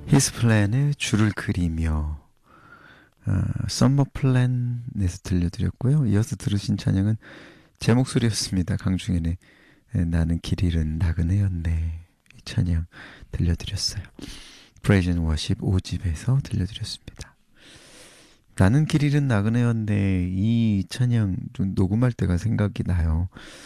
히스 플랜의 줄을 그리며 썸머 플랜에서 들려드렸고요. 이어서 들으신 찬양은 제 목소리였습니다. 강중현의 나는 길 잃은 나그네였네. 이 찬양 들려드렸어요. Praise and Worship 5집에서 들려드렸습니다. 나는 길 잃은 나그네였네. 이 찬양 좀 녹음할 때가 생각이 나요.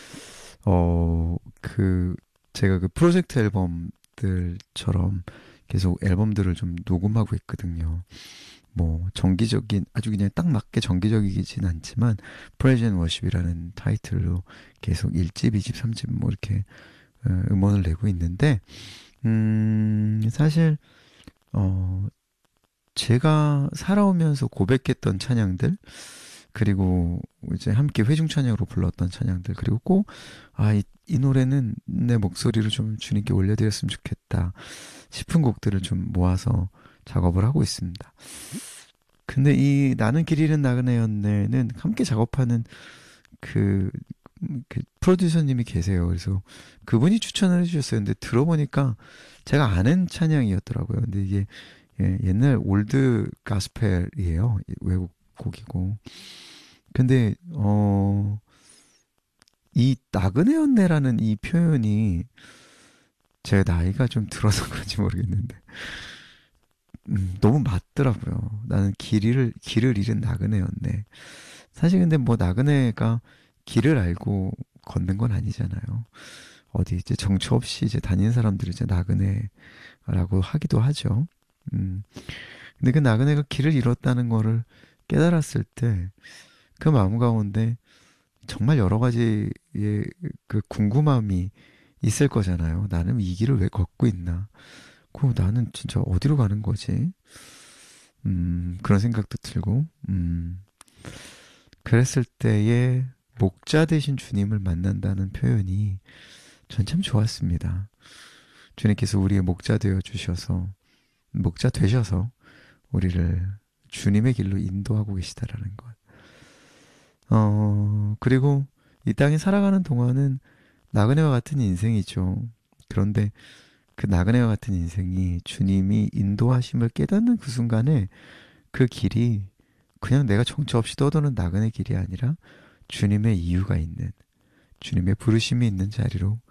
제가 그 프로젝트 앨범들처럼 계속 앨범들을 좀 녹음하고 있거든요. 뭐 정기적인 아주 그냥 딱 맞게 정기적이진 않지만 Praise and Worship이라는 타이틀로 계속 1집, 2집, 3집 뭐 이렇게 음원을 내고 있는데 사실 제가 살아오면서 고백했던 찬양들 그리고 이제 함께 회중 찬양으로 불렀던 찬양들 그리고 꼭 이 노래는 내 목소리를 좀 주님께 올려드렸으면 좋겠다 싶은 곡들을 좀 모아서 작업을 하고 있습니다. 근데 이 나는 길 잃은 나그네였네는 함께 작업하는 그, 그 프로듀서님이 계세요. 그래서 그분이 추천을 해주셨어요. 근데 들어보니까 제가 아는 찬양이었더라고요. 근데 이게 옛날 올드 가스펠이에요. 외국 곡이고. 근데 이 나그네였네라는 이 표현이 제 나이가 좀 들어서 그런지 모르겠는데 너무 맞더라고요. 나는 길을 잃은 나그네였네. 사실 근데 뭐 나그네가 길을 알고 걷는 건 아니잖아요. 어디 이제 정처 없이 이제 다니는 사람들이 이제 나그네라고 하기도 하죠. 음. 근데 그 나그네가 길을 잃었다는 거를 깨달았을 때 그 마음 가운데 정말 여러 가지의 그 궁금함이 있을 거잖아요. 나는 이 길을 왜 걷고 있나? 나는 진짜 어디로 가는 거지? 그런 생각도 들고, 그랬을 때에 목자 되신 주님을 만난다는 표현이 전 참 좋았습니다. 주님께서 우리의 목자 되어 주셔서, 목자 되셔서 우리를 주님의 길로 인도하고 계시다라는 것. 그리고 이 땅에 살아가는 동안은 나그네와 같은 인생이죠. 그런데 그 나그네와 같은 인생이 주님이 인도하심을 깨닫는 그 순간에 그 길이 그냥 내가 정처 없이 떠도는 나그네 길이 아니라 주님의 이유가 있는, 주님의 부르심이 있는 자리로